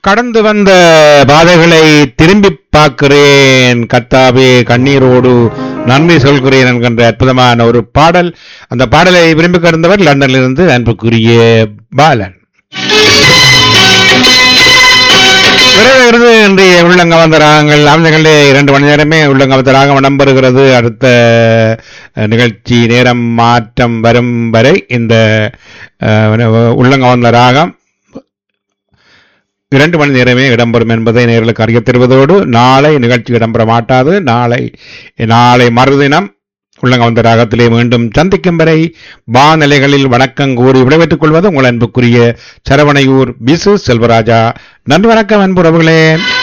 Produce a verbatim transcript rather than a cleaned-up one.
கடந்து வந்த பாதைகளை திரும்பி பார்க்கிறேன் கர்த்தாவே, கண்ணீரோடு நன்றி சொல்கிறேன் என்கின்ற அற்புதமான ஒரு பாடல். அந்த பாடலை விரும்பி கடந்தவர் லண்டனிலிருந்து அன்புக்குரிய பாலன். விரைவிலிருந்து இன்றைய உள்ளங்கவந்த ராகங்கள் அமைந்தகளே இரண்டு மணி நேரமே உள்ளங்கவந்த ராகம் இடம்பெறுகிறது. அடுத்த நிகழ்ச்சி நேரம் மாற்றம் வரும் வரை இந்த உள்ளங்கவந்த ராகம் இரண்டு மணி நேரமே இடம்பெறும் என்பதை நேர்களுக்கு அறிய தருவதோடு, நாளை நிகழ்ச்சி இடம்பெற மாட்டாது. நாளை நாளை மறுதினம் உள்ளங்கவந்த ராகத்திலே மீண்டும் சந்திக்கும் வரை வானிலைகளில் வணக்கம் கூறி விடைபெற்றுக் கொள்வது உங்கள் அன்புக்குரிய சரவணையூர் பிசு செல்வராஜா. நன்றி, வணக்கம் அன்புறவுகளே.